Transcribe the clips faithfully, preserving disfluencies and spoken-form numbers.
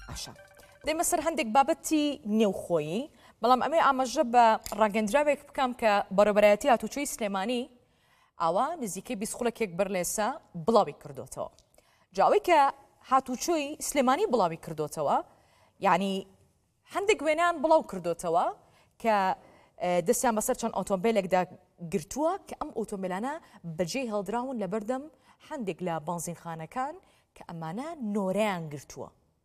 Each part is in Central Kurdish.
باشە دەیمە سەر هەندێک بابەتی نێوخۆیی بەڵام ئەمێ ئاماژە بە ڕاگەندراوێک بکەم کە بەڕێوەبەرایەتی هاتوچۆی سلێمانی ئاوا نزیکەی بیست خولەکێک بەرلێسە بڵاوی کردوتەوە. جاوەی کە هاتوچۆی سلێمانی بڵاوی کردوتەوە یعنی هەندێک وێنان بڵاو کردوتەوە کە دەستیان بەسەر چەند ئۆتۆمبیلێکدا گرتووە کە ئەم ئۆتۆمبیلانە بەجێ هەڵدراون لە بەردەم هەندێک لە بەنزینخانەکان کە ئەمانە نۆرەیان گرتووە.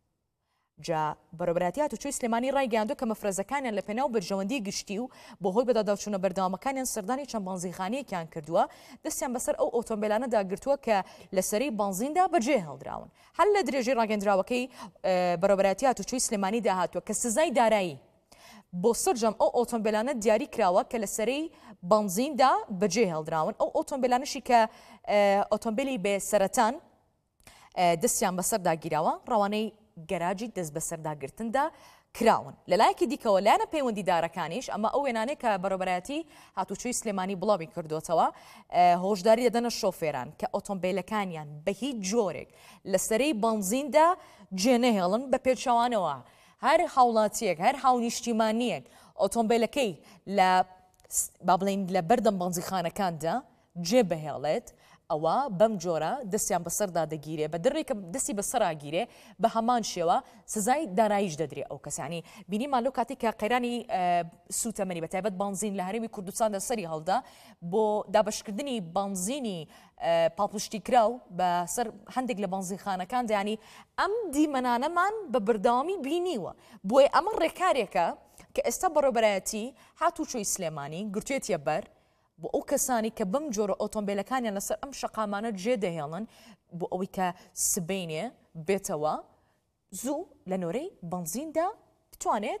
جا بەڕێوەبەرایەتی هاتوچۆی سلێمانی ڕایگەیاندووە کە مەفرەزەکانیان لە پێناو بەرژەوەندی گشتی و بۆ هۆی بەداداوچوونە بەردەوامەکانیان سەردانی چەند بەنزینخانەیەکیان کردووە دەستیان بەسەر ئەو ئۆتۆمبیلانەدا گرتووە کە لەسەری بەنزیندا بەجێ هەڵدراون. هەر لە درێژەی ڕاگەندراوەکەی بەڕێوەبەرایەتی هاتوچۆی سلێمانی داهاتووە کە سزای دارایی بۆ سرجەم ئەو ئۆتۆمبیلانە دیاری کراوە کە لەسەری بەنزیندا بەجێ هەڵدراون. ئەو ئۆتۆمبیلانشی کە ئۆتۆمبیلی بێ سەرەتان دەستیان بەسەردا گیراوە ڕەوانەی گەراجی دەست بەسەرداگرتندا کراون. لەلایەکی دیکەوە لایەنە پەیوەندیدارەکانیش ئەمە ئەو وێنانەیە کە بەڕێوەبەرایەتی هاتوچۆی سلێمانی بڵاوی کردوتەوە هۆشداری دەدەنە شۆفێران کە ئۆتۆمبیلەکانیان بە هیچ جۆرێک لەسەرەی بەنزیندا جێنەهێڵن بە پێچەوانەوە. هەر هاوڵاتیەک هەر هاونیشتیمانیەک ئۆتۆمبیلەکەی لە با بڵێن لە بەردەم بەنزینخانەکاندا جێ بهێڵێت ئەوە بەم جۆرە دەستیان بەسەردا دەگیرێ بە دڕێکە دەستی بەسەراگیرێ بە هەمان شێوە سزای داراییش دەدرێ ئەو کەسانی بینی مالۆ کاتێک کە قەیرانی سوتەمەنی بە تایبەت بەنزین لە هەرێمی کوردستاندا سەری هەڵدا بۆ دابەشکردنی بەنزینی پاڵپشتی کراو بەسەر هەندێک لە بەنزینخانەکاندا ینی ئەم دیمەنانەمان بە بەردەوامی بینیوە بۆیە ئەمە ڕێکارێکە کە ئێستا بەڕێوەبەرایەتی هاتوچۆی سلێمانی گرتوێتیە بەر بۆ ئەو کەسانی کە بەم جۆرە ئۆتۆمبیلەکانیان لەسەر ئەم شەقامانە جێ دەهێڵن بۆ ئەوەی کە سبەینێ بێتەوە زوو لە نۆرەی بەنزیندا بتوانێت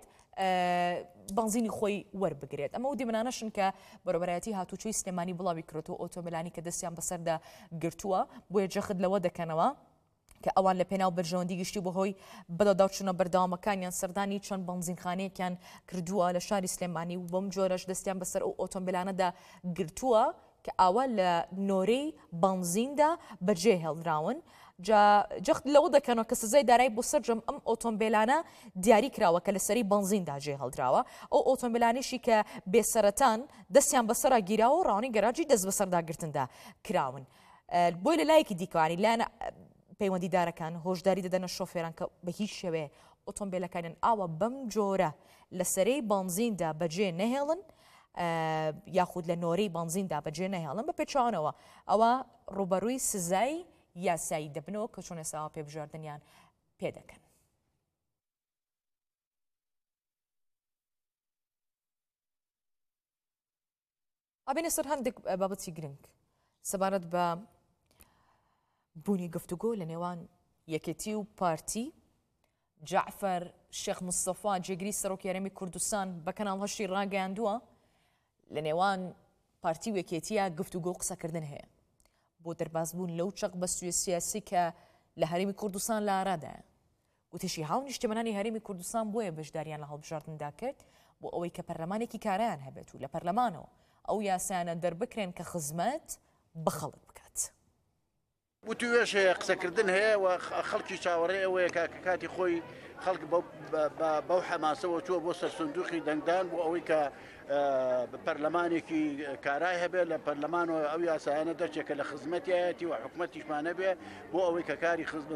بەنزینی خۆی وەربگرێت. ئەمە و دیمەنانەشن کە بەڕێوەبەرایەتی هاتوچۆی سلێمانی بڵاوی کردووە ئۆتۆمبیلانی کە دەستیان بەسەردا گرتووە بۆیە جەخت لەوە دەکەنەوە کە ئەوان لە پێناو بەرژەوەندی گشتی بەهۆی بەدەداوچوونە بەردەوامەکانیان سەردانی چەند بەنزینخانەیەکیان کردووە لە شاری سلێمانی و بەم جۆرەش دەستیان بەسەر ئەو ئۆتۆمبیلانەدا گرتووە کە ئاوا لە نۆرەی بەنزیندا بەجێ هێڵدراون. جەخت لەوە دەکەنەوە کە سزای دارایی بۆ سەرجەم ئەم ئۆتۆمبیلانە دیاری کراوە کە لەسەری بەنزیندا جێ هەڵدراوە. ئەو ئۆتۆمبیلانیشی کە بێسەرەتان دەستیان بەسەرا گیراوە و ڕاوەنی گەراجی دەست بەسەرداگرتندا کراون. بۆی لە لایەکی دیکەوانی لایەنە پەیوەندیدارەکان هۆشداری دەدەنە شۆفێران کە بە هیچ شێوێ ئۆتۆمبیلەکانیان ئاوە بەم جۆرە لەسەرەی بەنزیندا بەجێ نەهێڵن یاخود لە نۆرەی بەنزیندا بەجێ نەهێڵن بە پێچوانەوە ئەوە ڕوبەڕووی سزای یاسایی دەبنەوە کە چۆن ئێستا پێبژاردنیان پێ دەکەن. ئابێنە سەر هەندێک بابەتی گرنگ سەبارەت بە بوونی گفتوگۆ لە نێوان یەکێتی و پارتی جعفەر شێخ مستەفا جێگیری سەرۆکی هەرێمی کوردستان بە کەناڵ هەشتی ڕاگەیاندووە لە نێوان پارتی و یەکێتیە گفتوگۆ و قسەکردن هەیە بۆ دەربازبوون لەو چەق بەستوی سیاسی کە لە هەرێمی کوردستان لە ئارادایە. گوتیشی هاو نیشتیمەنانی هەرێمی کوردستان بۆیە بەشداریان لە هەڵبژاردندا کرد بۆ ئەوەی کە پەرلەمانێکی کارایان هەبێت و لە پەرلەمانەوە ئەو یاسایانە دەربکرێن کە خزمەت بە خەڵک بکات. وتوێش قسەکردن هەیە و خەڵکی چاوەڕێ ئەوەیە کە کاتی خۆی خەڵک بەو حەماسەوە چووە بۆ سەر سندوقی دەنگدان بۆ ئەوەی کە پەرلەمانێکی کارای هەبێت لە پەرلەمانەوە ئەو یاسایانە دەرچێکە لە خزمەتیایەتی و حکومەتیشمان هەبێ بۆ ئەوەی کە کاری خزمەت